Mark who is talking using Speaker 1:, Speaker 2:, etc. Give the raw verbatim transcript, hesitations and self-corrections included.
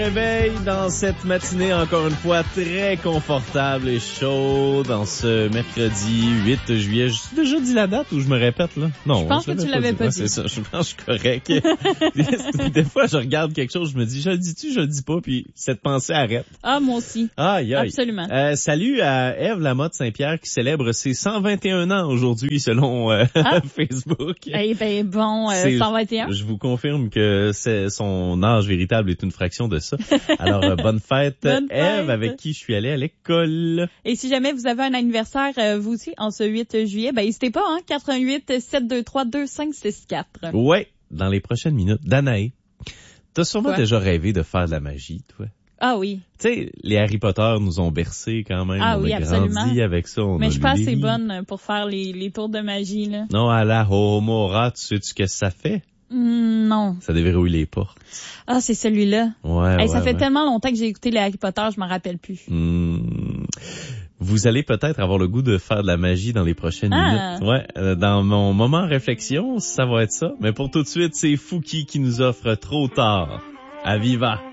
Speaker 1: Réveil dans cette matinée encore une fois très confortable et chaud dans ce mercredi huit juillet. J'ai déjà dit la date ou je me répète là? Non.
Speaker 2: Je pense
Speaker 1: je
Speaker 2: que tu
Speaker 1: pas
Speaker 2: l'avais
Speaker 1: dit.
Speaker 2: pas
Speaker 1: Ouais,
Speaker 2: dit.
Speaker 1: c'est ça, je pense que je suis correct. Des fois je regarde quelque chose, je me dis je le dis-tu, je le dis pas, puis cette pensée arrête.
Speaker 2: Ah, moi aussi.
Speaker 1: Aïe, aïe.
Speaker 2: Absolument.
Speaker 1: Euh, salut à Ève Lamotte Saint-Pierre qui célèbre ses cent vingt et un ans aujourd'hui selon euh,
Speaker 2: Ah.
Speaker 1: Facebook.
Speaker 2: Eh ben bon, euh,
Speaker 1: C'est-
Speaker 2: cent vingt et un.
Speaker 1: Je vous confirme que c'est son âge véritable est une fraction de ça. Alors, euh, bonne fête,
Speaker 2: Bonne
Speaker 1: Ève,
Speaker 2: fête.
Speaker 1: avec qui je suis allé à l'école.
Speaker 2: Et si jamais vous avez un anniversaire, euh, vous aussi, en ce huit juillet, ben n'hésitez pas, hein, quatre un huit, sept deux trois, deux cinq six quatre.
Speaker 1: Ouais, dans les prochaines minutes. Danae, t'as sûrement
Speaker 2: Quoi?
Speaker 1: déjà rêvé de faire de la magie, toi.
Speaker 2: Ah oui.
Speaker 1: Tu sais, les Harry Potter nous ont bercés quand même.
Speaker 2: Ah
Speaker 1: on
Speaker 2: oui,
Speaker 1: a
Speaker 2: absolument.
Speaker 1: grandi avec ça. On
Speaker 2: Mais
Speaker 1: a
Speaker 2: je suis
Speaker 1: lu
Speaker 2: pas
Speaker 1: les
Speaker 2: assez
Speaker 1: livres.
Speaker 2: bonne pour faire les, les tours de magie, là.
Speaker 1: Non, à la Homora, tu sais-tu ce que ça fait?
Speaker 2: Hmm, non.
Speaker 1: Ça déverrouille les portes.
Speaker 2: Ah, c'est celui-là.
Speaker 1: Ouais,
Speaker 2: Hey,
Speaker 1: ouais,
Speaker 2: ça fait
Speaker 1: ouais.
Speaker 2: tellement longtemps que j'ai écouté les Harry Potter, je m'en rappelle plus.
Speaker 1: Hmm. Vous allez peut-être avoir le goût de faire de la magie dans les prochaines
Speaker 2: Ah.
Speaker 1: minutes. Ouais, euh, dans mon moment réflexion, ça va être ça. Mais pour tout de suite, c'est Fouki qui nous offre Trop tard. À Viva!